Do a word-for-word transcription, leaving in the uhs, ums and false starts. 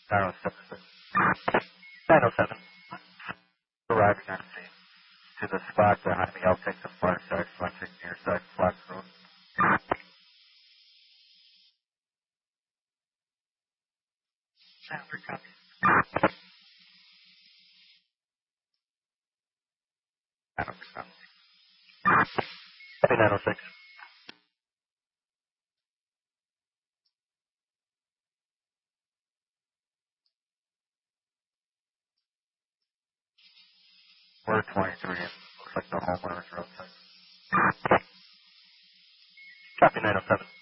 nine oh seven. nine oh seven. Arriving on scene. To the spot behind me, I'll take the far side, flexing near side, flat road. Sanford copy. nine oh six. Copy nine oh six. We're twenty-three. Looks like the homeowners are outside. Copy nine oh seven.